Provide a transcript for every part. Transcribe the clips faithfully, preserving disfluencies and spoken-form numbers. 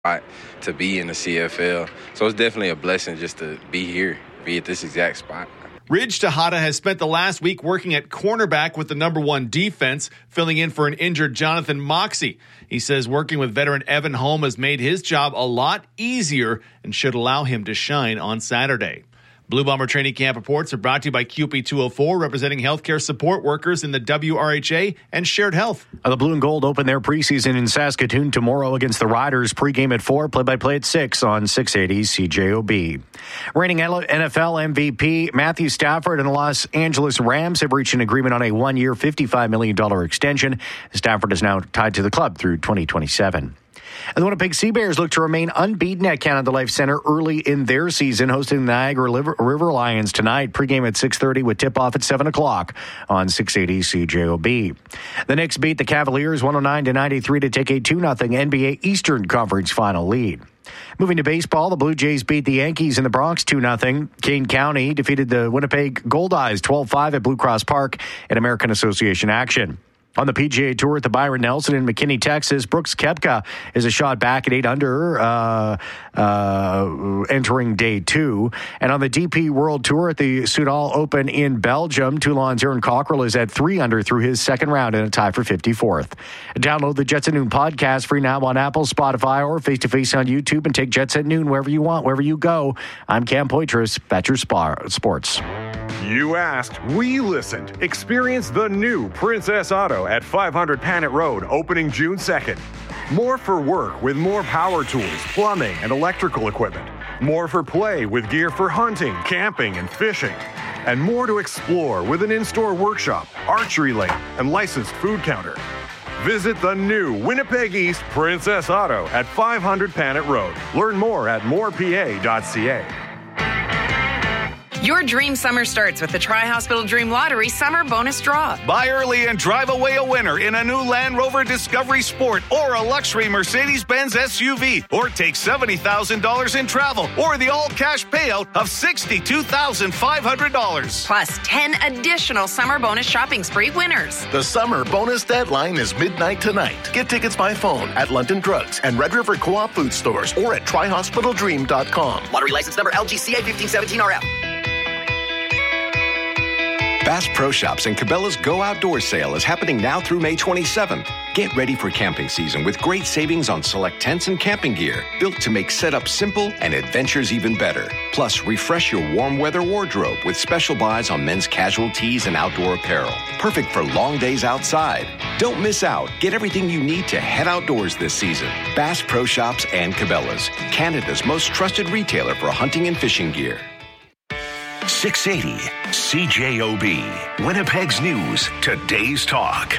to be in the C F L. So it's definitely a blessing just to be here, be at this exact spot. Ridge Tejada has spent the last week working at cornerback with the number one defense, filling in for an injured Jonathan Moxey. He says working with veteran Evan Holm has made his job a lot easier and should allow him to shine on Saturday. Blue Bomber Training Camp reports are brought to you by Q P two oh four, representing healthcare support workers in the W R H A and Shared Health. The Blue and Gold open their preseason in Saskatoon tomorrow against the Riders. Pregame at four, play-by-play at six on six eighty C J O B. Reigning N F L M V P Matthew Stafford and the Los Angeles Rams have reached an agreement on a one-year, fifty-five million dollars extension. Stafford is now tied to the club through twenty twenty-seven. And the Winnipeg Sea Bears look to remain unbeaten at Canada Life Centre early in their season, hosting the Niagara River Lions tonight. Pregame at six thirty with tip-off at seven o'clock on six eighty C J O B. The Knicks beat the Cavaliers one oh nine to ninety-three to take a two nothing N B A Eastern Conference final lead. Moving to baseball, the Blue Jays beat the Yankees in the Bronx two nothing. Kane County defeated the Winnipeg Goldeyes twelve five at Blue Cross Park in American Association action. On the P G A Tour at the Byron Nelson in McKinney, Texas, Brooks Koepka is a shot back at eight under, uh, uh, entering day two. And on the D P World Tour at the Soudal Open in Belgium, Toulon's Aaron Cockrell is at three under through his second round in a tie for fifty-fourth. Download the Jets at Noon podcast free now on Apple, Spotify, or face-to-face on YouTube, and take Jets at Noon wherever you want, wherever you go. I'm Cam Poitras, Betcher Sports. You asked, we listened. Experience the new Princess Auto at five hundred Panet Road, opening June second. More for work with more power tools, plumbing, and electrical equipment. More for play with gear for hunting, camping, and fishing. And more to explore with an in-store workshop, archery lane, and licensed food counter. Visit the new Winnipeg East Princess Auto at five hundred Panet Road. Learn more at more p a dot c a. Your dream summer starts with the Tri-Hospital Dream Lottery Summer Bonus Draw. Buy early and drive away a winner in a new Land Rover Discovery Sport or a luxury Mercedes-Benz S U V, or take seventy thousand dollars in travel or the all-cash payout of sixty-two thousand five hundred dollars. Plus ten additional summer bonus shopping spree winners. The summer bonus deadline is midnight tonight. Get tickets by phone at London Drugs and Red River Co-op food stores or at tri hospital dream dot com. Lottery license number L G C A fifteen seventeen R F. Bass Pro Shops and Cabela's Go Outdoors sale is happening now through May twenty-seventh. Get ready for camping season with great savings on select tents and camping gear, built to make setup simple and adventures even better. Plus, refresh your warm weather wardrobe with special buys on men's casual tees and outdoor apparel. Perfect for long days outside. Don't miss out. Get everything you need to head outdoors this season. Bass Pro Shops and Cabela's, Canada's most trusted retailer for hunting and fishing gear. six eighty C J O B, Winnipeg's News, today's talk.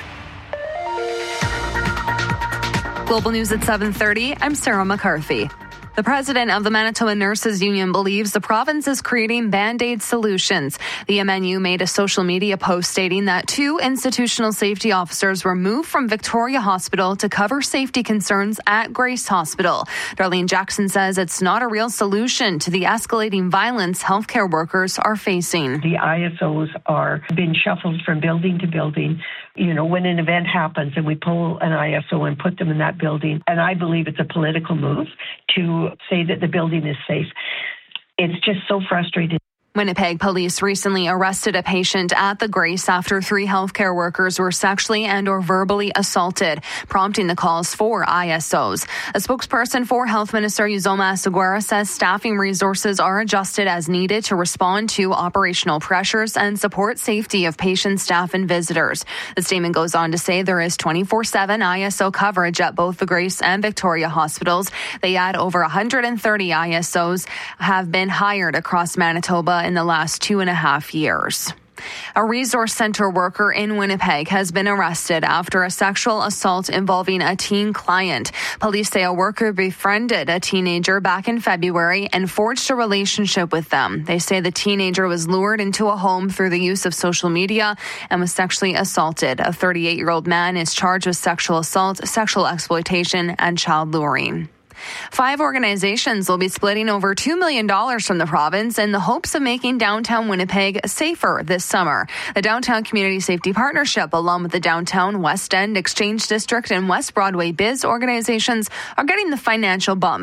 Global News at seven thirty, I'm Sarah McCarthy. The president of the Manitoba Nurses Union believes the province is creating Band-Aid solutions. The M N U made a social media post stating that two institutional safety officers were moved from Victoria Hospital to cover safety concerns at Grace Hospital. Darlene Jackson says it's not a real solution to the escalating violence healthcare workers are facing. The I S Os are being shuffled from building to building. You know, when an event happens and we pull an I S O and put them in that building, and I believe it's a political move to say that the building is safe. It's just so frustrating. Winnipeg police recently arrested a patient at the Grace after three healthcare workers were sexually and or verbally assaulted, prompting the calls for I S Os. A spokesperson for Health Minister Uzoma Seguera says staffing resources are adjusted as needed to respond to operational pressures and support safety of patients, staff, and visitors. The statement goes on to say there is twenty-four seven I S O coverage at both the Grace and Victoria hospitals. They add over one hundred thirty I S Os have been hired across Manitoba in the last two and a half years. A resource center worker in Winnipeg has been arrested after a sexual assault involving a teen client. Police say a worker befriended a teenager back in February and forged a relationship with them. They say the teenager was lured into a home through the use of social media and was sexually assaulted. A thirty-eight-year-old man is charged with sexual assault, sexual exploitation, and child luring. Five organizations will be splitting over two million dollars from the province in the hopes of making downtown Winnipeg safer this summer. The Downtown Community Safety Partnership, along with the Downtown, West End, Exchange District, and West Broadway Biz organizations, are getting the financial bump